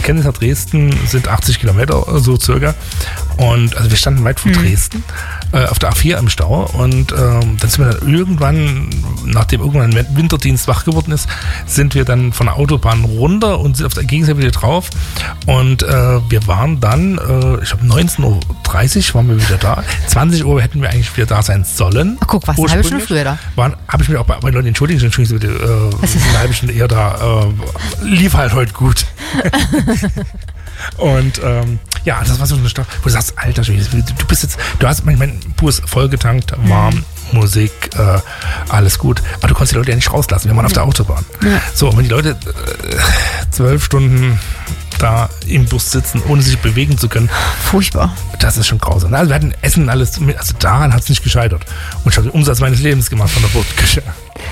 von Chemnitz nach Dresden sind 80 Kilometer, so circa. Und also wir standen weit vor Dresden, auf der A4 im Stau. Und dann sind wir dann irgendwann, nachdem irgendwann ein Winterdienst wach geworden ist, sind wir dann von der Autobahn runter und sind auf der Gegenseite wieder drauf. Und wir waren dann, ich glaube 19.30 Uhr waren wir wieder da. 20 Uhr hätten wir eigentlich wieder da sein sollen. Ach, guck, was, eine halbe Stunde früher da? Habe ich mich auch bei Leuten entschuldigt, Sie bitte, eine halbe Stunde eher da. Lief halt heute gut. Und ja, das war so eine Stadt, wo du sagst, Alter, du hast mein Bus vollgetankt, warm, Musik, alles gut. Aber du konntest die Leute ja nicht rauslassen, wir waren auf der Autobahn. Ja. So, und wenn die Leute 12 Stunden da im Bus sitzen, ohne sich bewegen zu können. Furchtbar. Das ist schon grausam. Also wir hatten Essen, alles, also daran hat es nicht gescheitert. Und ich habe den Umsatz meines Lebens gemacht von der Bordküche.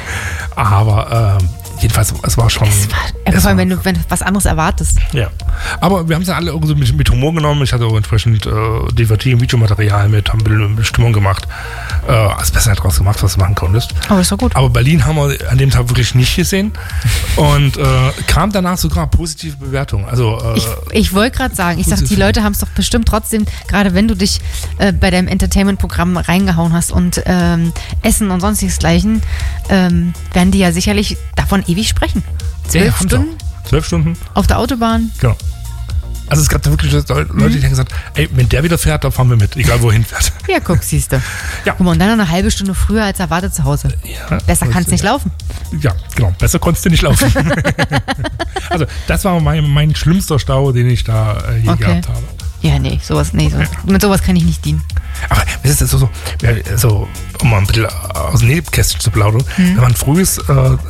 Aber jedenfalls, es war schon... Vor allem, wenn du was anderes erwartest. Ja. Aber wir haben es ja alle irgendwie mit Humor genommen. Ich hatte auch entsprechend DVD- und Videomaterial mit, haben ein bisschen Stimmung gemacht. Das Beste draus gemacht, was du machen konntest. Aber ist doch gut. Aber Berlin haben wir an dem Tag wirklich nicht gesehen. Und kam danach sogar positive Bewertungen. Also, ich wollte gerade sagen, ich sag, die Leute haben es doch bestimmt trotzdem, gerade wenn du dich bei deinem Entertainment-Programm reingehauen hast und Essen und sonstiges Gleichen, werden die ja sicherlich davon ewig sprechen. 12 Stunden? 12 Stunden. Auf der Autobahn? Genau. Also es gab da wirklich Leute, die haben gesagt, ey, wenn der wieder fährt, dann fahren wir mit, egal wohin fährt. Ja, guck, siehst du. Ja. Guck mal, und dann noch eine halbe Stunde früher als erwartet zu Hause. Ja, besser kann es nicht laufen. Ja, genau, besser konntest du nicht laufen. Also das war mein schlimmster Stau, den ich da je gehabt habe. Ja, nee, mit sowas kann ich nicht dienen. Aber es ist so, um mal ein bisschen aus dem Nebenkästchen zu plaudern, wenn man frühes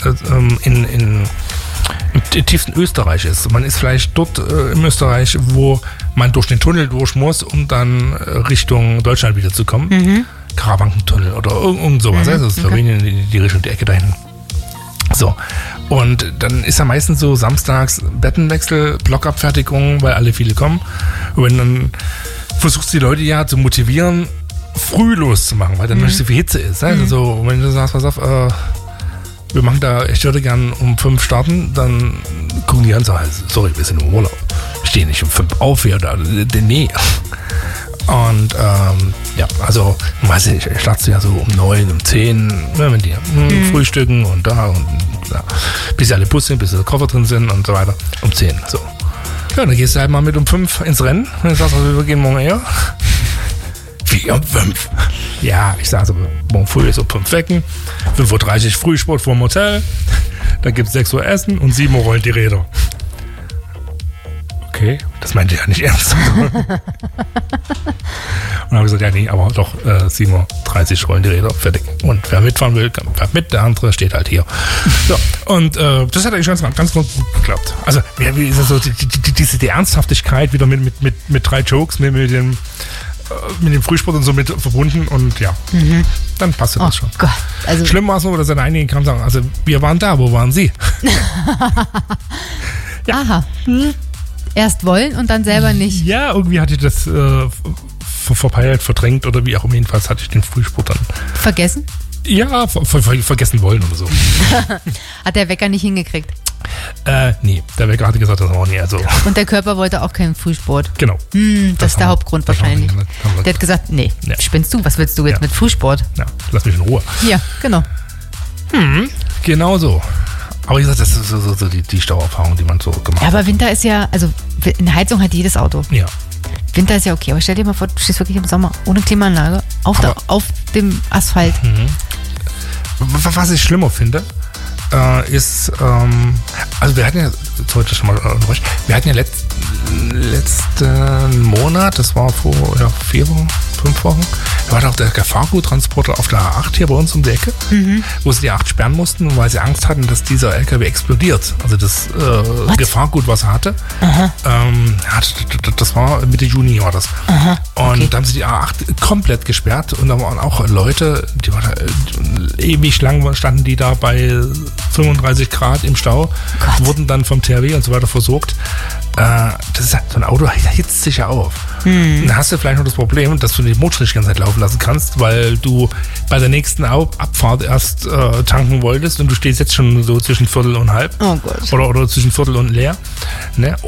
im tiefsten Österreich ist. Man ist vielleicht dort im Österreich, wo man durch den Tunnel durch muss, um dann Richtung Deutschland wieder zu kommen. Karawankentunnel oder irgend sowas. Also Slowenien, die Richtung, die Ecke da hinten. So. Und dann ist ja meistens so samstags Bettenwechsel, Blockabfertigung, weil alle viele kommen. Und wenn dann versuchst du die Leute ja zu motivieren, früh loszumachen, weil dann nicht so viel Hitze ist. Also so, wenn du sagst, pass auf, wir machen da, ich würde gern um 5 starten, dann gucken die an und sagen, sorry, wir sind im Urlaub. Ich stehe nicht um 5 auf hier, nee. Und ja, also, weiß ich, startest du ja so um 9, um 10, wenn die frühstücken und da und ja, bis alle Bus sind, bis die Koffer drin sind und so weiter, um 10, so. Ja, dann gehst du halt mal mit um 5 ins Rennen und dann sagst du, wir gehen morgen eher. Wie um 5? Ja, ich sage so, morgen früh ist um 5 wecken, 5.30 Uhr Frühsport vor dem Hotel, dann gibt es 6 Uhr Essen und 7 Uhr rollen die Räder. Okay, das meinte ich ja nicht ernst. Und dann habe ich gesagt, ja nee, aber doch 7.30 Uhr rollen die Räder, fertig. Und wer mitfahren will, fährt mit, der andere steht halt hier. So, und das hat eigentlich ganz gut geklappt. Also, wie ist das so, die Ernsthaftigkeit wieder mit 3 Jokes, mit dem Frühsport und so mit verbunden und ja, dann passt das schon. Gott, also schlimm war es nur, dass dann einige kamen und sagen, also wir waren da, wo waren Sie? Ja. Aha. Erst wollen und dann selber nicht. Ja, irgendwie hatte ich das verpeilt, verdrängt oder wie auch immer. Jedenfalls hatte ich den Frühsport dann. Vergessen? Ja, vergessen wollen oder so. Hat der Wecker nicht hingekriegt? Nee, der Wecker hatte gesagt, das war nie so. Und der Körper wollte auch keinen Frühsport? Genau. Das ist der Hauptgrund wahrscheinlich. Der hat gesagt, nee, spinnst du, was willst du jetzt mit Frühsport? Ja, lass mich in Ruhe. Ja, genau. Genau so. Aber wie gesagt, das ist so die Stauerfahrung, die man so gemacht hat. Aber Winter ist ja, also eine Heizung hat jedes Auto. Ja. Winter ist ja okay, aber stell dir mal vor, du stehst wirklich im Sommer ohne Klimaanlage auf dem Asphalt. Was ich schlimmer finde, ist, also wir hatten ja, wir hatten ja letzten Monat, das war vor 4 Wochen, 5 Wochen, da war doch der Gefahrguttransporter auf der A8 hier bei uns um die Ecke, wo sie die A8 sperren mussten, weil sie Angst hatten, dass dieser LKW explodiert. Also das Gefahrgut, was er hatte, das war Mitte Juni war das. Und da haben sie die A8 komplett gesperrt und da waren auch Leute, die waren ewig lang standen die da bei 35 Grad im Stau, wurden dann vom THW und so weiter versorgt. Das ist halt, so ein Auto hitzt sich ja auf. Dann hast du vielleicht noch das Problem, dass du den Motor nicht die ganze Zeit laufen lassen kannst, weil du bei der nächsten Abfahrt erst tanken wolltest und du stehst jetzt schon so zwischen Viertel und halb. Oh Gott. Oder zwischen Viertel und leer. Ne?